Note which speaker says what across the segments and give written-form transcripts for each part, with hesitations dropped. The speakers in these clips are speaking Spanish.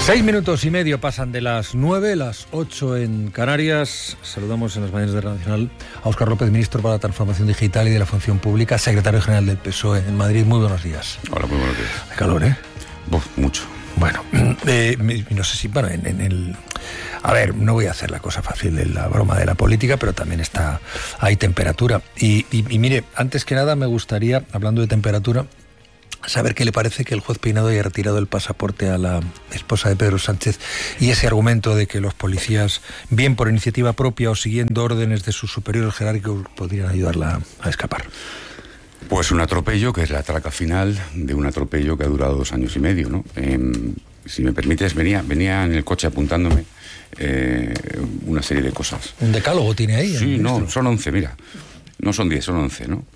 Speaker 1: 6:30 pasan de las 9, las 8 en Canarias. Saludamos en las mañanas de Radio Nacional a Óscar López, ministro para la Transformación Digital y de la Función Pública, secretario general del PSOE en Madrid. Muy buenos días.
Speaker 2: Hola, muy buenos días.
Speaker 1: Hay calor, ¿eh?
Speaker 2: Mucho.
Speaker 1: Bueno, no sé si... Bueno, a ver, no voy a hacer la cosa fácil de la broma de la política, pero también hay temperatura. Y mire, antes que nada me gustaría, hablando de temperatura, saber qué le parece que el juez Peinado haya retirado el pasaporte a la esposa de Pedro Sánchez y ese argumento de que los policías, bien por iniciativa propia o siguiendo órdenes de sus superiores jerárquicos, podrían ayudarla a escapar.
Speaker 2: Pues un atropello que es la traca final de un atropello que ha durado 2 años y medio, ¿no? Si me permites, venía en el coche apuntándome una serie de cosas.
Speaker 1: ¿Un decálogo tiene ahí?
Speaker 2: Sí, no, son 11, mira. No son 10, son 11, ¿no?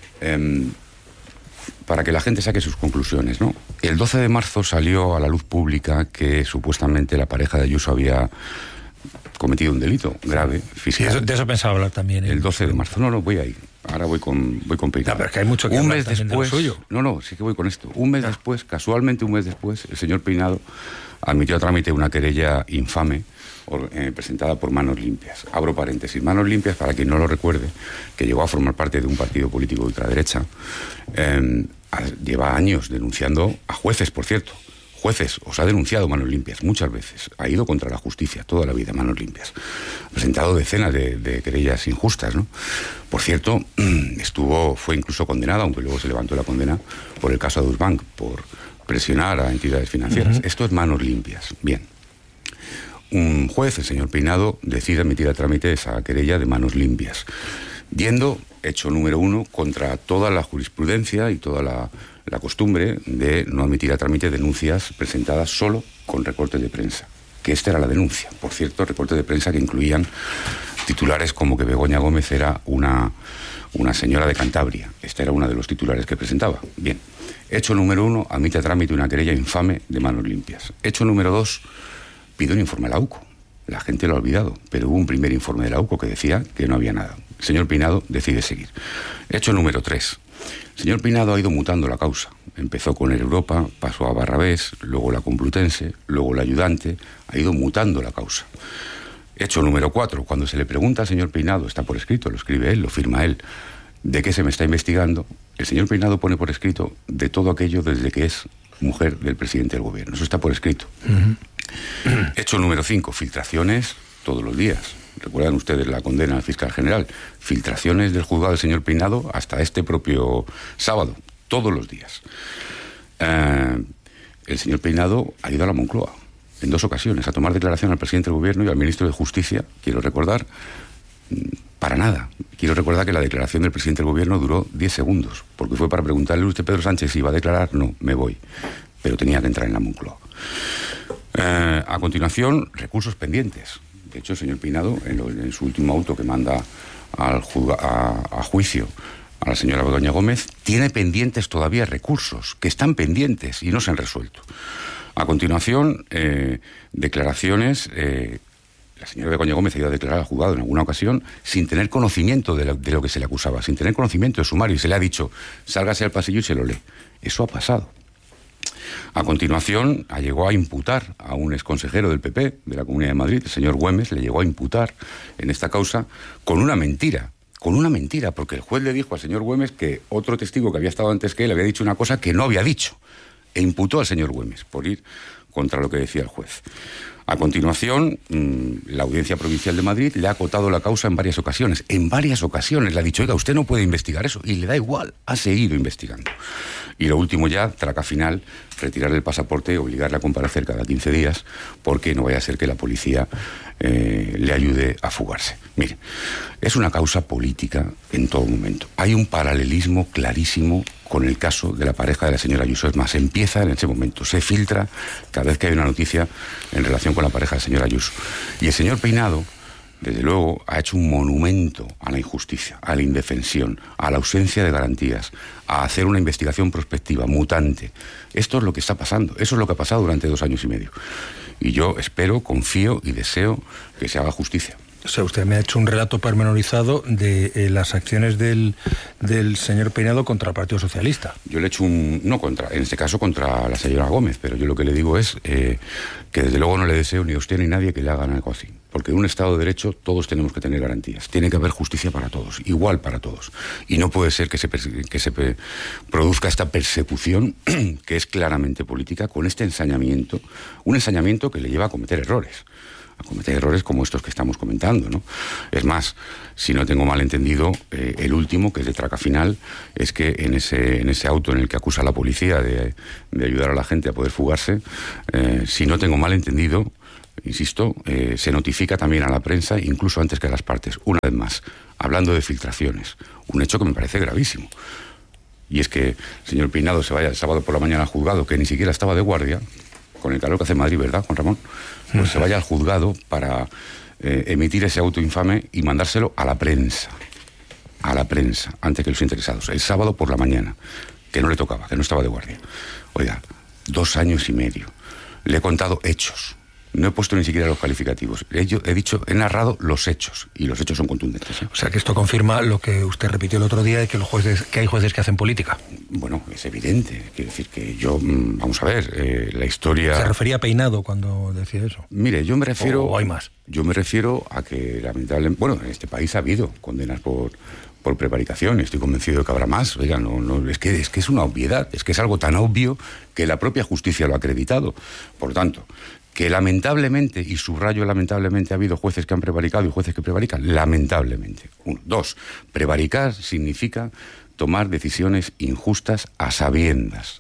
Speaker 2: Para que la gente saque sus conclusiones, ¿no? El 12 de marzo salió a la luz pública que supuestamente la pareja de Ayuso había cometido un delito grave fiscal.
Speaker 1: Sí, de eso pensaba hablar también.
Speaker 2: El 12 de marzo. No, voy ahí. Ahora voy con Peinado.
Speaker 1: No, pero es que hay mucho que
Speaker 2: un
Speaker 1: hablar
Speaker 2: mes
Speaker 1: también
Speaker 2: después,
Speaker 1: de lo suyo.
Speaker 2: No, sí que voy con esto. Un mes después, casualmente un mes después, el señor Peinado admitió a trámite una querella infame presentada por Manos Limpias. Abro paréntesis. Manos Limpias, para quien no lo recuerde, que llegó a formar parte de un partido político de ultraderecha, lleva años denunciando a jueces, por cierto. Jueces, os ha denunciado Manos Limpias muchas veces. Ha ido contra la justicia toda la vida, Manos Limpias. Ha presentado decenas de querellas injustas, ¿no? Por cierto, fue incluso condenado, aunque luego se levantó la condena, por el caso de Deutsche Bank, por presionar a entidades financieras. Esto es Manos Limpias. Bien. Un juez, el señor Peinado, decide admitir a trámite esa querella de Manos Limpias, yendo, hecho número 1, contra toda la jurisprudencia y toda la costumbre de no admitir a trámite denuncias presentadas solo con recortes de prensa. Que esta era la denuncia. Por cierto, recortes de prensa que incluían titulares como que Begoña Gómez era una señora de Cantabria. Este era uno de los titulares que presentaba. Bien. Hecho número 1, admite a trámite una querella infame de Manos Limpias. Hecho número 2, pide un informe a la UCO. La gente lo ha olvidado, pero hubo un primer informe de la UCO que decía que no había nada. El señor Peinado decide seguir. Hecho número 3. El señor Peinado ha ido mutando la causa. Empezó con el Europa, pasó a Barrabés, luego la Complutense, luego la Ayudante. Ha ido mutando la causa. Hecho número 4. Cuando se le pregunta al señor Peinado, está por escrito, lo escribe él, lo firma él, de qué se me está investigando, el señor Peinado pone por escrito de todo aquello desde que es mujer del presidente del gobierno. Eso está por escrito. Hecho número 5. Filtraciones todos los días. Recuerdan ustedes la condena al fiscal general. Filtraciones del juzgado del señor Peinado hasta este propio sábado. Todos los días. El señor Peinado ha ido a la Moncloa en 2 ocasiones a tomar declaración al presidente del gobierno y al ministro de Justicia. Quiero recordar, para nada. Quiero recordar que la declaración del presidente del gobierno duró 10 segundos, porque fue para preguntarle a usted, Pedro Sánchez, si iba a declarar. No, me voy. Pero tenía que entrar en la Moncloa. A continuación, recursos pendientes. De hecho, el señor Peinado, en su último auto que manda a juicio a la señora Begoña Gómez, tiene pendientes todavía recursos, que están pendientes y no se han resuelto. A continuación, declaraciones. La señora Begoña Gómez ha ido a declarar al juzgado en alguna ocasión sin tener conocimiento de lo que se le acusaba, sin tener conocimiento de sumario, y se le ha dicho, sálgase al pasillo y se lo lee. Eso ha pasado. A continuación, llegó a imputar a un exconsejero del PP de la Comunidad de Madrid, el señor Güemes, le llegó a imputar en esta causa con una mentira, porque el juez le dijo al señor Güemes que otro testigo que había estado antes que él había dicho una cosa que no había dicho, e imputó al señor Güemes por ir contra lo que decía el juez. A continuación, la Audiencia Provincial de Madrid le ha acotado la causa en varias ocasiones. En varias ocasiones le ha dicho, oiga, usted no puede investigar eso. Y le da igual, ha seguido investigando. Y lo último ya, traca final, retirarle el pasaporte y obligarle a comparecer cada 15 días, porque no vaya a ser que la policía le ayude a fugarse. Mire, es una causa política en todo momento. Hay un paralelismo clarísimo con el caso de la pareja de la señora Ayuso. Es más, empieza en ese momento, se filtra cada vez que hay una noticia en relación con la pareja de la señora Ayuso. Y el señor Peinado, desde luego, ha hecho un monumento a la injusticia, a la indefensión, a la ausencia de garantías, a hacer una investigación prospectiva, mutante. Esto es lo que está pasando, eso es lo que ha pasado durante 2 años y medio. Y yo espero, confío y deseo que se haga justicia.
Speaker 1: O sea, usted me ha hecho un relato pormenorizado de las acciones del señor Peinado contra el Partido Socialista.
Speaker 2: Yo le he hecho en este caso contra la señora Gómez, pero yo lo que le digo es que desde luego no le deseo ni a usted ni a nadie que le hagan algo así. Porque en un Estado de Derecho todos tenemos que tener garantías. Tiene que haber justicia para todos, igual para todos. Y no puede ser que se produzca esta persecución, que es claramente política, con este ensañamiento, un ensañamiento que le lleva a cometer errores como estos que estamos comentando, ¿no? Es más, si no tengo mal entendido, el último, que es de traca final, es que en ese auto en el que acusa a la policía de ayudar a la gente a poder fugarse, si no tengo mal entendido, insisto, se notifica también a la prensa, incluso antes que a las partes. Una vez más, hablando de filtraciones, un hecho que me parece gravísimo. Y es que el señor Peinado se vaya el sábado por la mañana al juzgado, que ni siquiera estaba de guardia, con el calor que hace en Madrid, ¿verdad, Juan Ramón? Pues se vaya al juzgado para emitir ese auto infame y mandárselo a la prensa, antes que los interesados, el sábado por la mañana, que no le tocaba, que no estaba de guardia. Oiga, 2 años y medio. Le he contado hechos. No he puesto ni siquiera los calificativos. He narrado los hechos, y los hechos son contundentes, ¿eh?
Speaker 1: O sea, que esto confirma lo que usted repitió el otro día, de que que hay jueces que hacen política.
Speaker 2: Bueno, es evidente. Quiero decir que yo, vamos a ver, la historia...
Speaker 1: ¿Se refería a Peinado cuando decía eso?
Speaker 2: Mire, yo me refiero...
Speaker 1: ¿O hay más?
Speaker 2: Yo me refiero a que, lamentablemente... Bueno, en este país ha habido condenas por prevaricación. Estoy convencido de que habrá más. Oiga, es que es una obviedad. Es que es algo tan obvio que la propia justicia lo ha acreditado. Por tanto... que lamentablemente, y subrayo lamentablemente, ha habido jueces que han prevaricado y jueces que prevarican, lamentablemente. 1. 2. Prevaricar significa tomar decisiones injustas a sabiendas.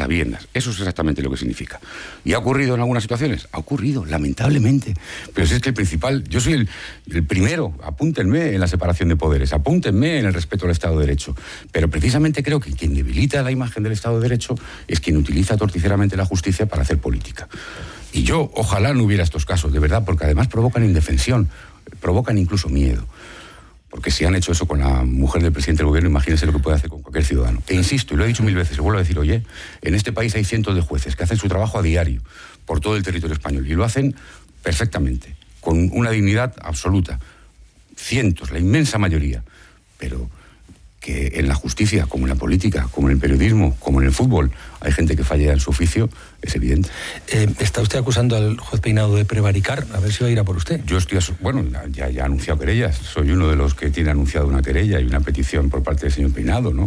Speaker 2: Eso es exactamente lo que significa. ¿Y ha ocurrido en algunas situaciones? Ha ocurrido, lamentablemente. Pero si es que el principal, yo soy el primero, apúntenme en la separación de poderes, apúntenme en el respeto al Estado de Derecho. Pero precisamente creo que quien debilita la imagen del Estado de Derecho es quien utiliza torticeramente la justicia para hacer política. Y yo, ojalá no hubiera estos casos, de verdad, porque además provocan indefensión, provocan incluso miedo. Porque si han hecho eso con la mujer del presidente del gobierno, imagínense lo que puede hacer con cualquier ciudadano. E insisto, y lo he dicho 1000 veces, lo vuelvo a decir, oye, en este país hay cientos de jueces que hacen su trabajo a diario por todo el territorio español, y lo hacen perfectamente, con una dignidad absoluta. Cientos, la inmensa mayoría. Pero que en la justicia, como en la política, como en el periodismo, como en el fútbol, hay gente que falla en su oficio, es evidente.
Speaker 1: ¿Está usted acusando al juez Peinado de prevaricar? A ver si va a ir a por usted.
Speaker 2: Yo estoy... ya ha anunciado querellas. Soy uno de los que tiene anunciado una querella y una petición por parte del señor Peinado, ¿no?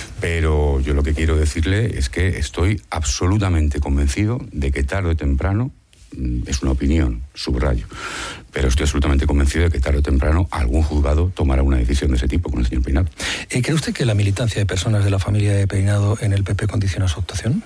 Speaker 2: Pero yo lo que quiero decirle es que estoy absolutamente convencido de que tarde o temprano, es una opinión, subrayo, pero estoy absolutamente convencido de que tarde o temprano algún juzgado tomará una decisión de ese tipo con el señor Peinado.
Speaker 1: ¿Cree usted que la militancia de personas de la familia de Peinado en el PP condiciona su actuación?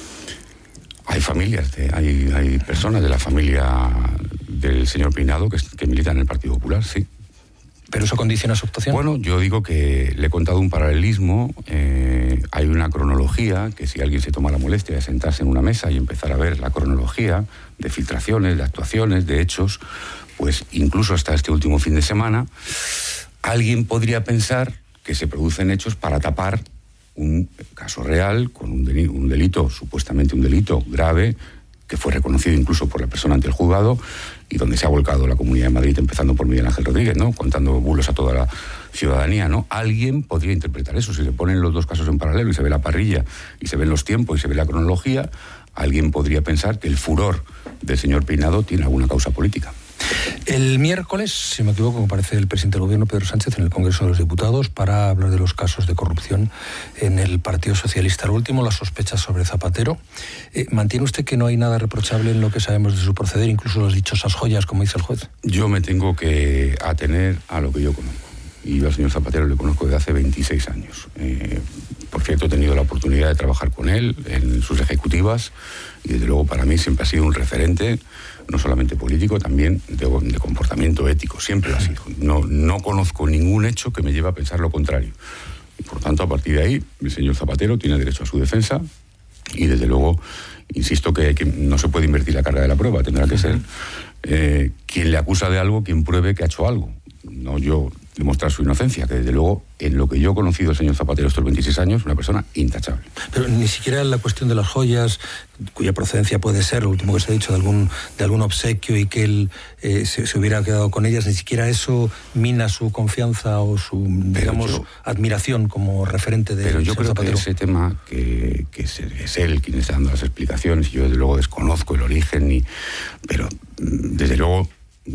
Speaker 2: Hay familias, hay personas de la familia del señor Peinado que militan en el Partido Popular, sí.
Speaker 1: ¿Pero eso condiciona su actuación?
Speaker 2: Bueno, yo digo que le he contado un paralelismo. Hay una cronología que si alguien se toma la molestia de sentarse en una mesa y empezar a ver la cronología de filtraciones, de actuaciones, de hechos, pues incluso hasta este último fin de semana, alguien podría pensar que se producen hechos para tapar un caso real con un delito, supuestamente un delito grave, que fue reconocido incluso por la persona ante el juzgado, y donde se ha volcado la Comunidad de Madrid, empezando por Miguel Ángel Rodríguez, ¿no?, contando bulos a toda la ciudadanía, ¿no? Alguien podría interpretar eso. Si se ponen los dos casos en paralelo y se ve la parrilla y se ven los tiempos y se ve la cronología, alguien podría pensar que el furor del señor Peinado tiene alguna causa política.
Speaker 1: El miércoles, si me equivoco, comparece el presidente del gobierno, Pedro Sánchez, en el Congreso de los Diputados para hablar de los casos de corrupción en el Partido Socialista. Lo último, las sospechas sobre Zapatero. ¿Mantiene usted que no hay nada reprochable en lo que sabemos de su proceder, incluso las dichosas joyas, como dice el juez?
Speaker 2: Yo me tengo que atener a lo que yo conozco. Y yo al señor Zapatero le conozco desde hace 26 años. Por cierto, he tenido la oportunidad de trabajar con él en sus ejecutivas y desde luego para mí siempre ha sido un referente, no solamente político, también de comportamiento ético, siempre lo ha sido. No conozco ningún hecho que me lleve a pensar lo contrario. Y por tanto, a partir de ahí, el señor Zapatero tiene derecho a su defensa y desde luego, insisto que no se puede invertir la carga de la prueba, tendrá que ser quien le acusa de algo, quien pruebe que ha hecho algo. no yo demostrar su inocencia, que desde luego, en lo que yo he conocido al señor Zapatero estos 26 años, una persona intachable.
Speaker 1: Pero ni siquiera la cuestión de las joyas, cuya procedencia puede ser, lo último que se ha dicho, de algún obsequio y que él se hubiera quedado con ellas, ni siquiera eso mina su confianza o su, digamos, admiración como referente de
Speaker 2: Pero yo creo
Speaker 1: Zapatero.
Speaker 2: Que ese tema, que es él quien está dando las explicaciones, y yo desde luego desconozco el origen, pero desde luego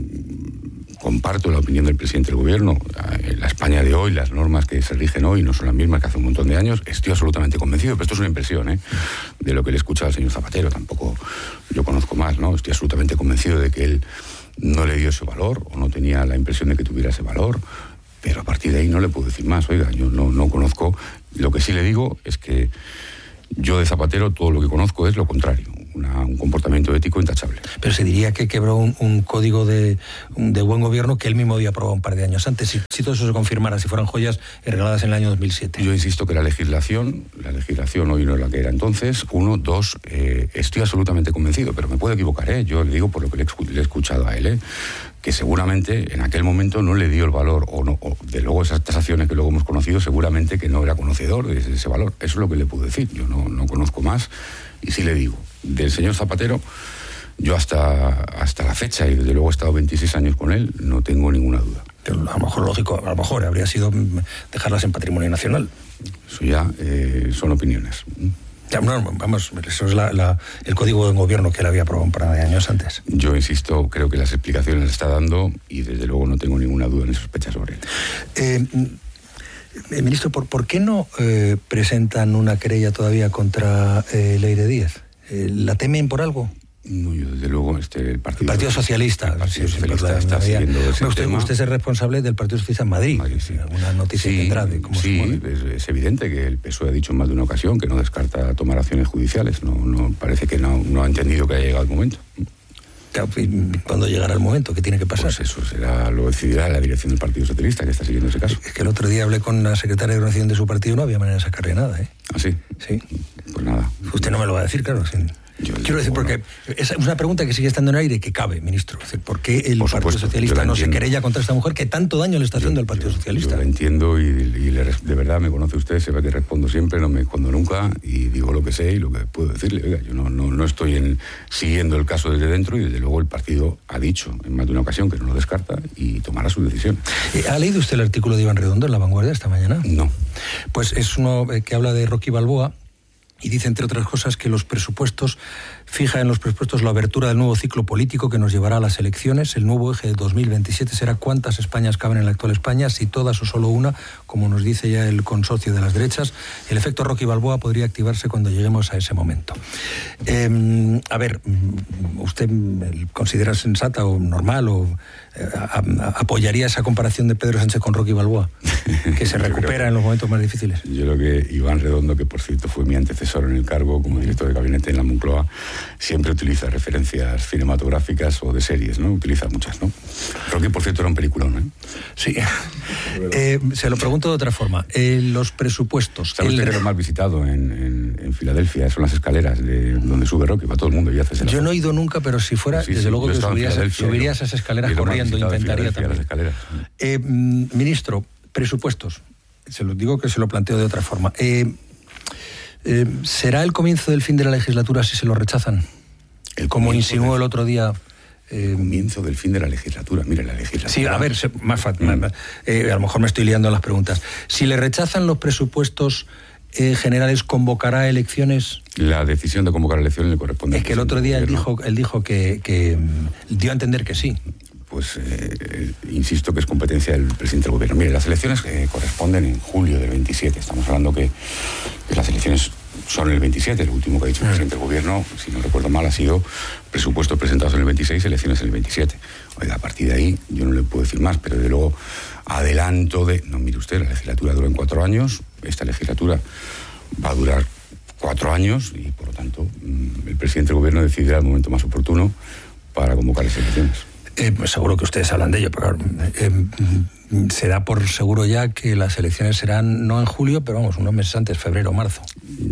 Speaker 2: comparto la opinión del presidente del gobierno. En la España de hoy, las normas que se rigen hoy no son las mismas que hace un montón de años. Estoy absolutamente convencido, pero esto es una impresión, de lo que le he escuchado al señor Zapatero. Tampoco yo conozco más, ¿no? Estoy absolutamente convencido de que él no le dio ese valor, o no tenía la impresión de que tuviera ese valor, pero a partir de ahí no le puedo decir más. Oiga, yo no conozco. Lo que sí le digo es que yo de Zapatero todo lo que conozco es lo contrario, un comportamiento ético intachable.
Speaker 1: Pero se diría que quebró un código de buen gobierno que él mismo había aprobado un par de años antes. Si todo eso se confirmara, si fueran joyas regaladas en el año 2007.
Speaker 2: Yo insisto que la legislación hoy no es la que era entonces. Uno, dos, estoy absolutamente convencido, pero me puedo equivocar, Yo le digo por lo que le he escuchado a él, que seguramente en aquel momento no le dio el valor, o de luego esas tasaciones que luego hemos conocido, seguramente que no era conocedor de ese valor. Eso es lo que le puedo decir. Yo no conozco más, y sí le digo, del señor Zapatero, yo hasta la fecha, y desde luego he estado 26 años con él, no tengo ninguna duda.
Speaker 1: Pero a lo mejor lógico, a lo mejor habría sido dejarlas en patrimonio nacional.
Speaker 2: Eso ya son opiniones.
Speaker 1: Vamos, eso es el código de gobierno que él había aprobado un par de años antes.
Speaker 2: Yo insisto, creo que las explicaciones las está dando, y desde luego no tengo ninguna duda ni sospecha sobre él.
Speaker 1: Ministro, ¿por qué no presentan una querella todavía contra Leire Díez? ¿La temen por algo?
Speaker 2: No, yo desde luego
Speaker 1: el Partido Socialista.
Speaker 2: Está siguiendo ese tema.
Speaker 1: Usted es el responsable del Partido Socialista en Madrid.
Speaker 2: Sí.
Speaker 1: ¿Alguna noticia tendrá de cómo se mueve?
Speaker 2: Es evidente que el PSOE ha dicho en más de una ocasión que no descarta tomar acciones judiciales. No parece que no ha entendido que haya llegado el momento.
Speaker 1: ¿Cuándo llegará el momento? ¿Qué tiene que pasar?
Speaker 2: Pues eso lo decidirá la dirección del Partido Socialista, que está siguiendo ese caso.
Speaker 1: Es que el otro día hablé con la secretaria de Organización de su partido, no había manera de sacarle nada,
Speaker 2: ¿Ah, sí?
Speaker 1: Sí.
Speaker 2: Pues nada.
Speaker 1: Usted no me lo va a decir, claro. Quiero decir, porque es una pregunta que sigue estando en el aire, que cabe, ministro. Es decir, ¿por qué el Partido Socialista no se querella contra esta mujer que tanto daño le está haciendo el Partido Socialista?
Speaker 2: Yo la entiendo, y de verdad me conoce usted, se ve que respondo siempre, no me escondo nunca, y digo lo que sé y lo que puedo decirle. Oiga, yo no estoy siguiendo el caso desde dentro, y desde luego el partido ha dicho en más de una ocasión que no lo descarta y tomará su decisión.
Speaker 1: ¿Ha leído usted el artículo de Iván Redondo en La Vanguardia esta mañana?
Speaker 2: No.
Speaker 1: Pues es uno que habla de Rocky Balboa, y dice, entre otras cosas, que fija en los presupuestos la abertura del nuevo ciclo político que nos llevará a las elecciones. El nuevo eje de 2027 será cuántas Españas caben en la actual España, si todas o solo una, como nos dice ya el consorcio de las derechas. El efecto Rocky Balboa podría activarse cuando lleguemos a ese momento. A ver, ¿usted considera sensata o normal o apoyaría esa comparación de Pedro Sánchez con Rocky Balboa, que se recupera en los momentos más difíciles?
Speaker 2: Yo creo que Iván Redondo, que por cierto fue mi antecesor en el cargo como director de gabinete en la Moncloa, siempre utiliza referencias cinematográficas o de series, ¿no? Utiliza muchas, ¿no? Rocky, por cierto, era un peliculón,
Speaker 1: Sí. Se lo pregunto de otra forma. Los presupuestos...
Speaker 2: ¿Sabe usted que lo más visitado en Filadelfia son las escaleras de donde sube Rocky? Va todo el mundo y hace...
Speaker 1: Yo no he ido nunca, pero si fuera, desde luego que subiría esas escaleras corriendo, intentaría también. Ministro, presupuestos. Se lo digo que se lo planteo de otra forma. ¿Será el comienzo del fin de la legislatura si se lo rechazan? Como insinuó el otro día...
Speaker 2: El comienzo del fin de la legislatura. Mire, la legislatura...
Speaker 1: Sí, a ver, más fácil. A lo mejor me estoy liando en las preguntas. Si le rechazan los presupuestos generales, ¿convocará elecciones? La decisión de convocar elecciones le corresponde. Es que el otro día él dijo que dio a entender que sí.
Speaker 2: Pues insisto que es competencia del presidente del gobierno. Mire, las elecciones corresponden en julio del 27. Estamos hablando que las elecciones son el 27. Lo último que ha dicho el presidente del gobierno, si no recuerdo mal, ha sido presupuestos presentados en el 26, elecciones en el 27. Oiga, a partir de ahí yo no le puedo decir más, pero de luego adelanto de... No, mire usted, la legislatura duró en 4 años, esta legislatura va a durar 4 años y, por lo tanto, el presidente del gobierno decidirá el momento más oportuno para convocar las elecciones.
Speaker 1: Pues seguro que ustedes hablan de ello, pero se da por seguro ya que las elecciones serán no en julio, pero vamos, unos meses antes, febrero o marzo.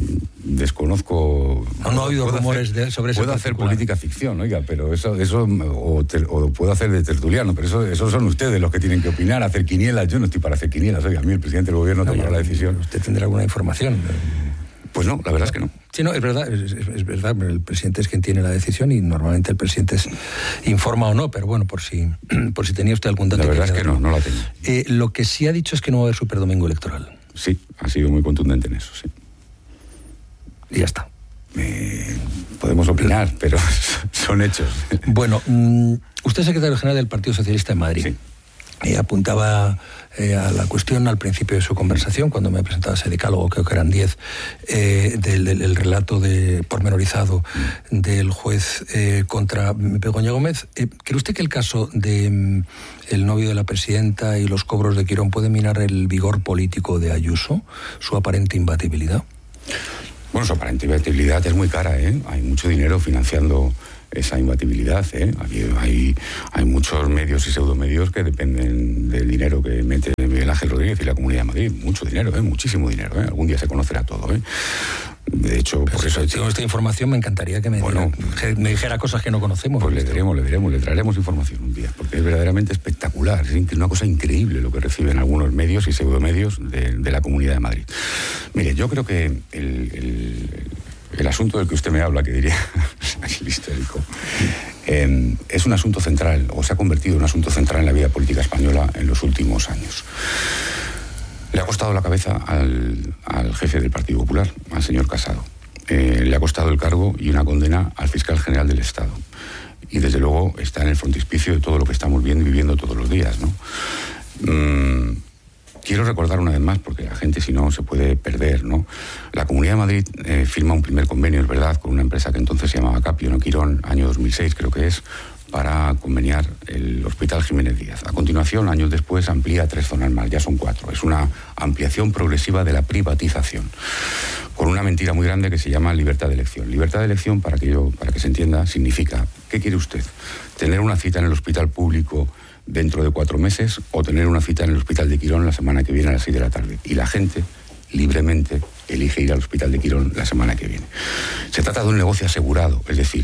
Speaker 2: desconozco...
Speaker 1: No ha habido rumores sobre eso.
Speaker 2: Puedo hacer política ficción, oiga, pero eso o puedo hacer de tertuliano, pero eso son ustedes los que tienen que opinar, hacer quinielas. Yo no estoy para hacer quinielas, oiga, a mí el presidente del gobierno tomará la decisión.
Speaker 1: ¿Usted tendrá alguna información?
Speaker 2: Pues no, la verdad es que no.
Speaker 1: Sí, no, es verdad, el presidente es quien tiene la decisión y normalmente el presidente informa o no, pero bueno, por si tenía usted algún dato.
Speaker 2: La verdad es que no la tengo.
Speaker 1: Lo que sí ha dicho es que no va a haber superdomingo electoral.
Speaker 2: Sí, ha sido muy contundente en eso, sí.
Speaker 1: Y ya está.
Speaker 2: Podemos opinar, pero son hechos.
Speaker 1: Bueno, usted es secretario general del Partido Socialista en Madrid.
Speaker 2: Sí.
Speaker 1: Apuntaba a la cuestión al principio de su conversación, cuando me presentaba ese decálogo, creo que eran 10, del relato pormenorizado del juez contra Begoña Gómez. ¿Cree usted que el caso de el novio de la presidenta y los cobros de Quirón puede minar el vigor político de Ayuso, su aparente imbatibilidad?
Speaker 2: Bueno, su aparente imbatibilidad es muy cara, ¿eh? Hay mucho dinero financiando esa imbatibilidad, ¿eh? Hay muchos medios y pseudomedios que dependen del dinero que mete Miguel Ángel Rodríguez y la Comunidad de Madrid. Mucho dinero, muchísimo dinero, ¿eh? Algún día se conocerá todo, ¿eh? De hecho,
Speaker 1: por eso, con esta información me encantaría que me dijera cosas que no conocemos.
Speaker 2: Pues le traeremos información un día, porque es verdaderamente espectacular, es una cosa increíble lo que reciben algunos medios y pseudomedios de la Comunidad de Madrid. Mire, yo creo que el asunto del que usted me habla, que diría el histórico, es un asunto central, o se ha convertido en un asunto central en la vida política española en los últimos años. Le ha costado la cabeza al jefe del Partido Popular, al señor Casado. Le ha costado el cargo y una condena al fiscal general del Estado. Y desde luego está en el frontispicio de todo lo que estamos viendo y viviendo todos los días, ¿no? Quiero recordar una vez más, porque la gente si no se puede perder, ¿no? La Comunidad de Madrid firma un primer convenio, es verdad, con una empresa que entonces se llamaba Capio, no Quirón, año 2006 creo que es, para conveniar el Hospital Jiménez Díaz. A continuación, años después, amplía 3 zonas más, ya son 4. Es una ampliación progresiva de la privatización, con una mentira muy grande que se llama libertad de elección. Libertad de elección, para que se entienda, significa, ¿qué quiere usted? ¿Tener una cita en el hospital público dentro de 4 meses o tener una cita en el Hospital de Quirón la semana que viene a las 6 de la tarde? Y la gente libremente elige ir al Hospital de Quirón la semana que viene. Se trata de un negocio asegurado, es decir,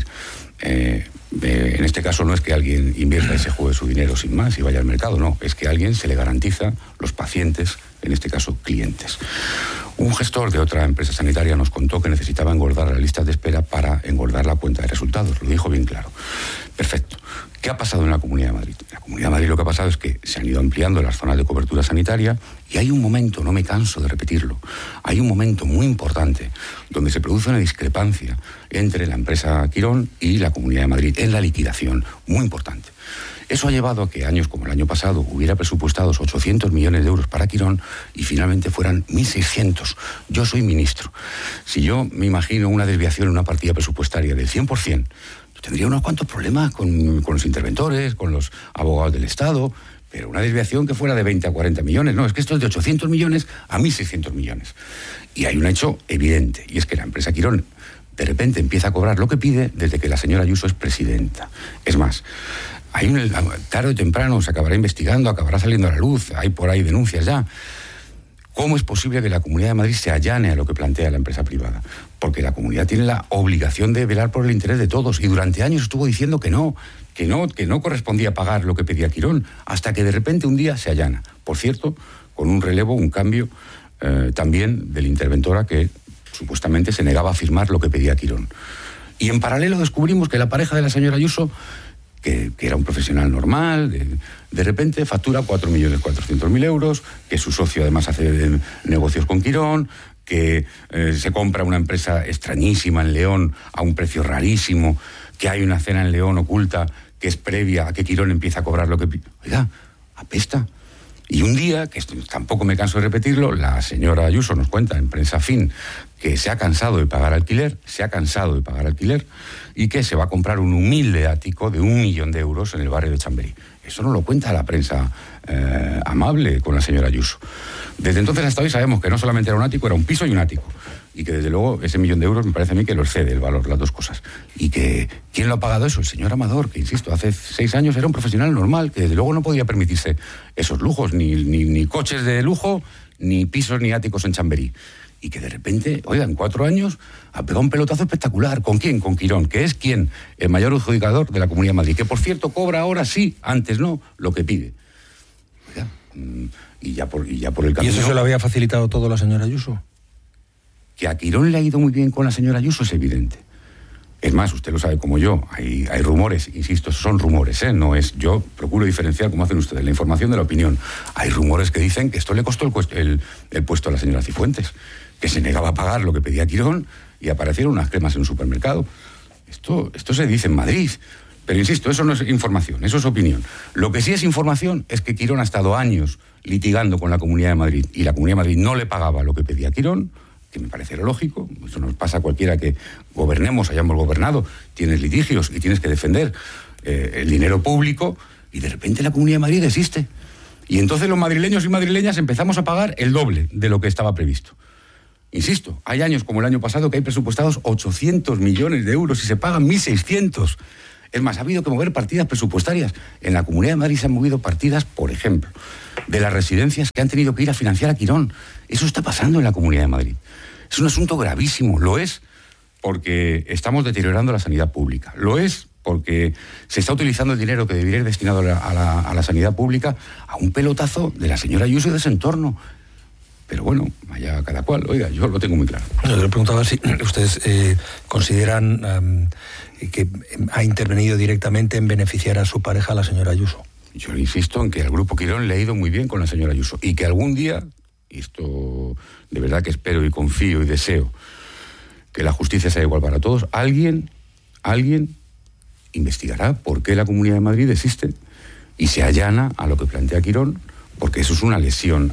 Speaker 2: en este caso no es que alguien invierta y se juegue su dinero sin más y vaya al mercado, no, es que a alguien se le garantiza los pacientes, en este caso clientes. Un gestor de otra empresa sanitaria nos contó que necesitaba engordar las listas de espera para engordar la cuenta de resultados, lo dijo bien claro. Perfecto. ¿Qué ha pasado en la Comunidad de Madrid? En la Comunidad de Madrid lo que ha pasado es que se han ido ampliando las zonas de cobertura sanitaria y hay un momento, no me canso de repetirlo, hay un momento muy importante donde se produce una discrepancia entre la empresa Quirón y la Comunidad de Madrid en la liquidación, muy importante. Eso ha llevado a que años como el año pasado hubiera presupuestados 800 millones de euros para Quirón y finalmente fueran 1.600. Yo soy ministro. Si yo me imagino una desviación en una partida presupuestaria del 100%, yo tendría unos cuantos problemas con los interventores, con los abogados del Estado, pero una desviación que fuera de 20 a 40 millones. No, es que esto es de 800 millones a 1.600 millones. Y hay un hecho evidente, y es que la empresa Quirón de repente empieza a cobrar lo que pide desde que la señora Ayuso es presidenta. Es más, tarde o temprano se acabará investigando, acabará saliendo a la luz, hay por ahí denuncias ya. ¿Cómo es posible que la Comunidad de Madrid se allane a lo que plantea la empresa privada? Porque la Comunidad tiene la obligación de velar por el interés de todos y durante años estuvo diciendo que no correspondía pagar lo que pedía Quirón, hasta que de repente un día se allana. Por cierto, con un relevo, un cambio también de la interventora que supuestamente se negaba a firmar lo que pedía Quirón. Y en paralelo descubrimos que la pareja de la señora Ayuso, que era un profesional normal, de repente factura 4.400.000 euros, que su socio además hace negocios con Quirón, que se compra una empresa extrañísima en León a un precio rarísimo, que hay una cena en León oculta que es previa a que Quirón empiece a cobrar lo que... Oiga, apesta. Y un día, que tampoco me canso de repetirlo, la señora Ayuso nos cuenta en Prensa Fin que se ha cansado de pagar alquiler, y que se va a comprar un humilde ático de 1 millón de euros en el barrio de Chamberí. Eso no lo cuenta la prensa amable con la señora Ayuso. Desde entonces hasta hoy sabemos que no solamente era un ático, era un piso y un ático. Y que desde luego ese 1 millón de euros me parece a mí que lo excede el valor, las dos cosas. Y que, ¿quién lo ha pagado eso? El señor Amador, que insisto, hace 6 años era un profesional normal, que desde luego no podía permitirse esos lujos, ni coches de lujo, ni pisos ni áticos en Chamberí. y que de repente, oiga, en 4 años ha pegado un pelotazo espectacular. ¿Con quién? Con Quirón, que es quien, el mayor adjudicador de la Comunidad de Madrid, que por cierto cobra ahora sí, antes no, lo que pide. Oiga, y ya por el camino...
Speaker 1: ¿Y eso se lo había facilitado todo la señora Ayuso?
Speaker 2: Que a Quirón le ha ido muy bien con la señora Ayuso es evidente. Es más, usted lo sabe como yo, hay rumores, insisto, son rumores, no es... Yo procuro diferenciar, como hacen ustedes, la información de la opinión. Hay rumores que dicen que esto le costó el puesto a la señora Cifuentes, que se negaba a pagar lo que pedía Quirón y aparecieron unas cremas en un supermercado. Esto se dice en Madrid, pero insisto, eso no es información, eso es opinión. Lo que sí es información es que Quirón ha estado años litigando con la Comunidad de Madrid y la Comunidad de Madrid no le pagaba lo que pedía Quirón, que me parece lógico, eso nos pasa a cualquiera que gobernemos, hayamos gobernado, tienes litigios y tienes que defender el dinero público, y de repente la Comunidad de Madrid existe. Y entonces los madrileños y madrileñas empezamos a pagar el doble de lo que estaba previsto. Insisto, hay años como el año pasado que hay presupuestados 800 millones de euros y se pagan 1.600. Es más, ha habido que mover partidas presupuestarias. En la Comunidad de Madrid se han movido partidas, por ejemplo, de las residencias que han tenido que ir a financiar a Quirón. Eso está pasando en la Comunidad de Madrid. Es un asunto gravísimo. Lo es porque estamos deteriorando la sanidad pública. Lo es porque se está utilizando el dinero que debería ir destinado a la sanidad pública a un pelotazo de la señora Ayuso y de ese entorno. Pero bueno, allá cada cual. Oiga, yo lo tengo muy claro.
Speaker 1: Yo le preguntaba si ustedes consideran que ha intervenido directamente en beneficiar a su pareja, la señora Ayuso.
Speaker 2: Yo insisto en que al Grupo Quirón le ha ido muy bien con la señora Ayuso y que algún día, y esto de verdad que espero y confío y deseo que la justicia sea igual para todos, alguien investigará por qué la Comunidad de Madrid existe y se allana a lo que plantea Quirón, porque eso es una lesión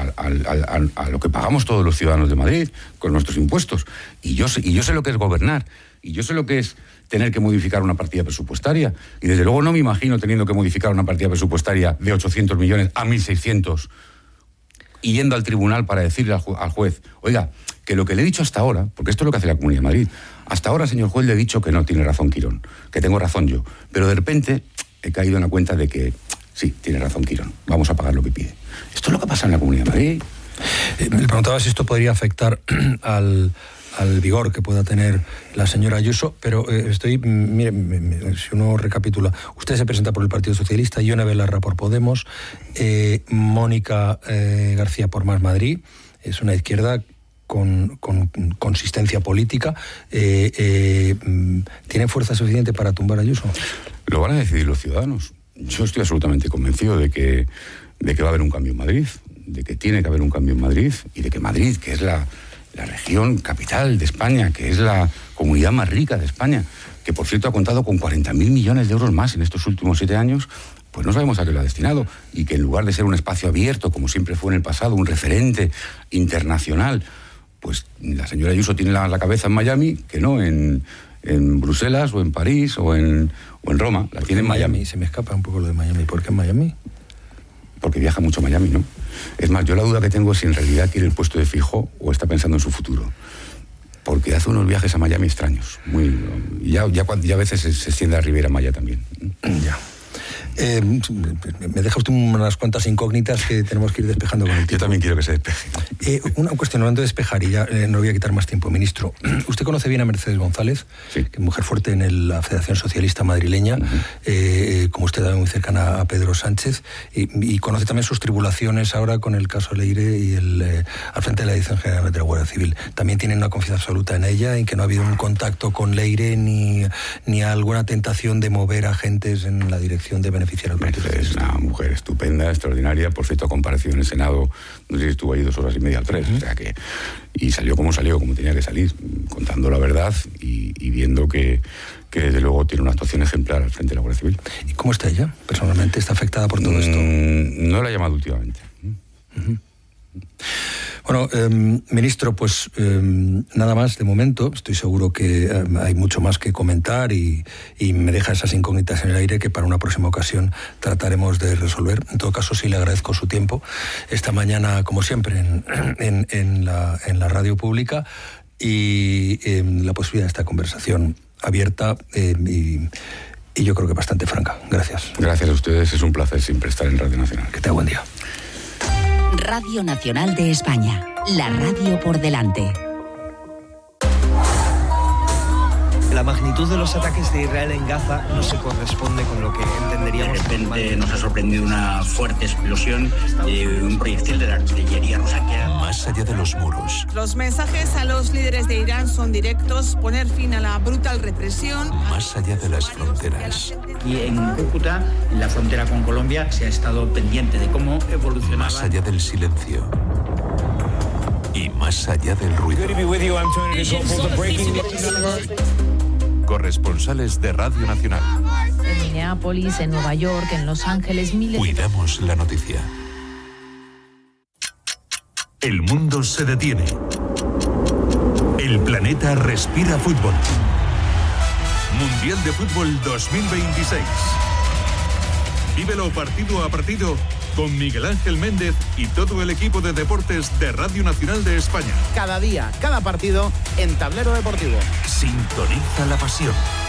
Speaker 2: a lo que pagamos todos los ciudadanos de Madrid con nuestros impuestos. Y yo sé lo que es gobernar, y yo sé lo que es tener que modificar una partida presupuestaria. Y desde luego no me imagino teniendo que modificar una partida presupuestaria de 800 millones a 1.600 y yendo al tribunal para decirle al juez, oiga, que lo que le he dicho hasta ahora, porque esto es lo que hace la Comunidad de Madrid, hasta ahora, señor juez, le he dicho que no tiene razón Quirón, que tengo razón yo, pero de repente he caído en la cuenta de que sí, tiene razón Quirón, vamos a pagar lo que pide. Esto es lo que pasa en la Comunidad de Madrid.
Speaker 1: Me preguntaba si esto podría afectar al vigor que pueda tener la señora Ayuso, pero mire, si uno recapitula, usted se presenta por el Partido Socialista, Ione Belarra por Podemos, Mónica García por Más Madrid, es una izquierda con consistencia política. ¿Tiene fuerza suficiente para tumbar a Ayuso?
Speaker 2: Lo van a decidir los ciudadanos. Yo estoy absolutamente convencido de que va a haber un cambio en Madrid, de que tiene que haber un cambio en Madrid, y de que Madrid, que es la región capital de España, que es la comunidad más rica de España, que por cierto ha contado con 40.000 millones de euros más en estos últimos 7 años, pues no sabemos a qué lo ha destinado, y que en lugar de ser un espacio abierto, como siempre fue en el pasado, un referente internacional, pues la señora Ayuso tiene la cabeza en Miami, que no en Bruselas o en París o en Roma. La tiene en Miami.
Speaker 1: Se me escapa un poco lo de Miami. ¿Por qué en Miami?
Speaker 2: Porque viaja mucho a Miami, ¿no? Es más, yo la duda que tengo es si en realidad quiere el puesto de fijo o está pensando en su futuro. Porque hace unos viajes a Miami extraños. Ya a veces se extiende a Riviera Maya también.
Speaker 1: Ya. Me deja usted unas cuantas incógnitas que tenemos que ir despejando con el tiempo.
Speaker 2: Yo también quiero que se despeje.
Speaker 1: Una cuestión, hablando de despejar, y ya no voy a quitar más tiempo, ministro. Usted conoce bien a Mercedes González,
Speaker 2: sí,
Speaker 1: que es mujer fuerte en la Federación Socialista Madrileña, como usted también muy cercana a Pedro Sánchez, y conoce también sus tribulaciones ahora con el caso Leire y al frente de la Dirección General de la Guardia Civil. También tienen una confianza absoluta en ella, en que no ha habido un contacto con Leire ni alguna tentación de mover agentes en la dirección de beneficiar al partido.
Speaker 2: Es una mujer estupenda, extraordinaria. Por cierto, ha comparecido en el Senado, no sé si estuvo ahí 2 horas y media o 3, o sea que, y salió como tenía que salir, contando la verdad y viendo que desde luego tiene una actuación ejemplar al frente de la Guardia Civil.
Speaker 1: ¿Y cómo está ella? ¿Personalmente está afectada por todo esto?
Speaker 2: No la he llamado últimamente.
Speaker 1: Bueno, ministro, pues nada más de momento. Estoy seguro que hay mucho más que comentar y me deja esas incógnitas en el aire que para una próxima ocasión trataremos de resolver. En todo caso, sí le agradezco su tiempo esta mañana, como siempre, en la radio pública y la posibilidad de esta conversación abierta y yo creo que bastante franca. Gracias.
Speaker 2: Gracias a ustedes, es un placer siempre estar en Radio Nacional.
Speaker 1: Que tenga buen día.
Speaker 3: Radio Nacional de España. La radio por delante.
Speaker 4: La magnitud de los ataques de Israel en Gaza no se corresponde con lo que entenderíamos.
Speaker 5: De repente nos ha sorprendido una fuerte explosión de un proyectil de la artillería rusa que era...
Speaker 6: Más allá de los muros.
Speaker 7: Los mensajes a los líderes de Irán son directos: poner fin a la brutal represión.
Speaker 6: Más allá de las fronteras.
Speaker 5: Y en Cúcuta, en la frontera con Colombia, se ha estado pendiente de cómo evolucionaba.
Speaker 6: Más allá del silencio. Y más allá del ruido. Corresponsales de Radio Nacional.
Speaker 8: En Minneapolis, en Nueva York, en Los Ángeles, miles.
Speaker 6: Cuidamos la noticia. El mundo se detiene. El planeta respira fútbol. Mundial de Fútbol 2026. Vívelo partido a partido con Miguel Ángel Méndez y todo el equipo de deportes de Radio Nacional de España.
Speaker 9: Cada día, cada partido en Tablero Deportivo.
Speaker 6: Sintoniza la pasión.